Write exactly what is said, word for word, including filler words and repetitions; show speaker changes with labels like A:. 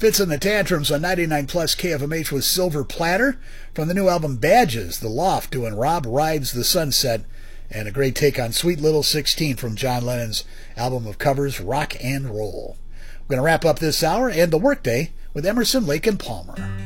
A: Fitz and the Tantrums on ninety-nine plus K F M H with Silver Platter. From the new album Badges, The Loft doing Rob Rides the Sunset. And a great take on Sweet Little sixteen from John Lennon's album of covers, Rock and Roll. We're going to wrap up this hour and the Workday with Emerson, Lake and Palmer.